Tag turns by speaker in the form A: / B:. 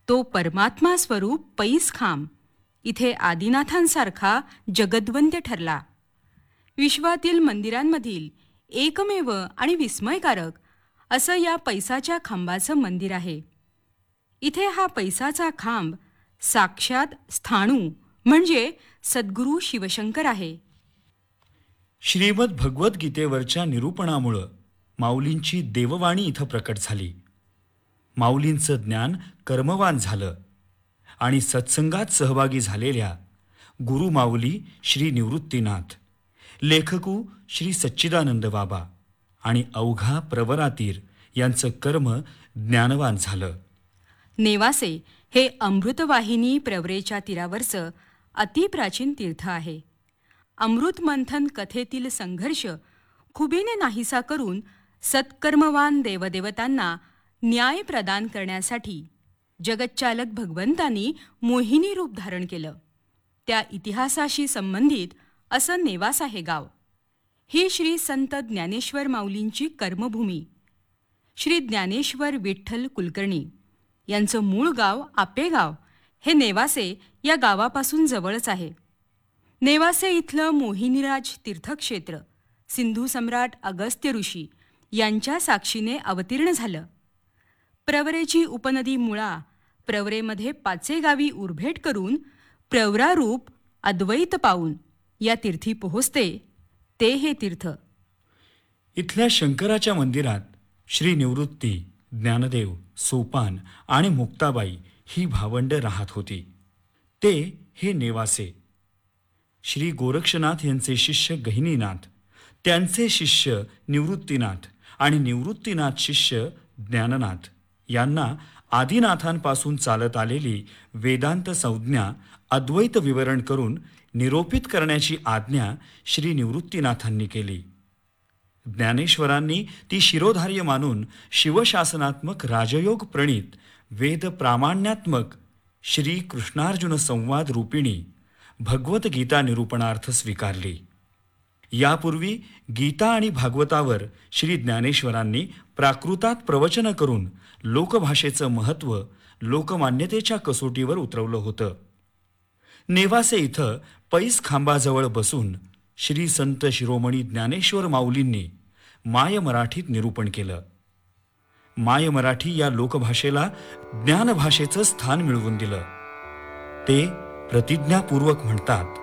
A: तो परमात्मा स्वरूप पैसखांब इथे आदिनाथांसारखा जगद्वंद्य ठरला. विश्वातील मंदिरांमधील एकमेव आणि विस्मयकारक असं या पैसाच्या खांबाचं मंदिर आहे. इथे हा पैसाचा खांब साक्षात स्थाणू म्हणजे सद्गुरू शिवशंकर आहे.
B: श्रीमद भगवद्गीतेवरच्या निरूपणामुळं माऊलींची देववाणी इथं प्रकट झाली. माऊलींचं ज्ञान कर्मवान झालं आणि सत्संगात सहभागी झालेल्या गुरु माऊली श्री निवृत्तीनाथ, लेखकू श्री सच्चिदानंद बाबा आणि अवघा प्रवरातीर यांचं कर्म ज्ञानवान झालं.
A: नेवासे हे अमृतवाहिनी प्रवरेच्या तीरावरचं अतिप्राचीन तीर्थ आहे. अमृतमंथन कथेतील संघर्ष खुबीने नाहीसा करून सत्कर्मवान देवदेवतांना न्याय प्रदान करण्यासाठी जगच्चालक भगवंतांनी मोहिनी रूप धारण केलं. त्या इतिहासाशी संबंधित असं नेवासा हे गाव. ही श्री संत ज्ञानेश्वर माऊलींची कर्मभूमी. श्री ज्ञानेश्वर विठ्ठल कुलकर्णी यांचं मूळ गाव आपेगाव हे नेवासे या गावापासून जवळच आहे. नेवासे इथलं मोहिनीराज तीर्थक्षेत्र सिंधू सम्राट अगस्त्य ऋषी यांच्या साक्षीने अवतीर्ण झालं. प्रवरेची उपनदी मुळा प्रवरेमध्ये पाचेगावी उरभेट करून प्रवरारूप अद्वैत पाऊन या तीर्थी पोहोचते ते हे तीर्थ.
B: इथल्या शंकराच्या मंदिरात श्री निवृत्ती, ज्ञानदेव, सोपान आणि मुक्ताबाई ही भावंड राहत होती. ते हे नेवासे. श्री गोरक्षनाथ यांचे शिष्य गहिनीनाथ, त्यांचे शिष्य निवृत्तीनाथ आणि निवृत्तीनाथ शिष्य ज्ञाननाथ यांना आदिनाथांपासून चालत आलेली वेदांत संज्ञा अद्वैत विवरण करून निरोपित करण्याची आज्ञा श्री निवृत्तीनाथांनी केली. ज्ञानेश्वरांनी ती शिरोधार्य मानून शिवशासनात्मक राजयोग प्रणीत वेद प्रामाण्यात्मक श्री कृष्णार्जुन संवाद रूपिणी भगवद्गीता निरूपणार्थ स्वीकारली. यापूर्वी गीता आणि भागवतावर श्री ज्ञानेश्वरांनी प्राकृतात प्रवचन करून लोकभाषेचं महत्त्व लोकमान्यतेच्या कसोटीवर उतरवलं होतं. नेवासे इथं पैस खांबाजवळ बसून श्री संत शिरोमणी ज्ञानेश्वर माऊलींनी माय मराठीत निरूपण केलं. माय मराठी या लोकभाषेला ज्ञानभाषेचं स्थान मिळवून दिलं. ते प्रतिज्ञापूर्वक म्हणतात,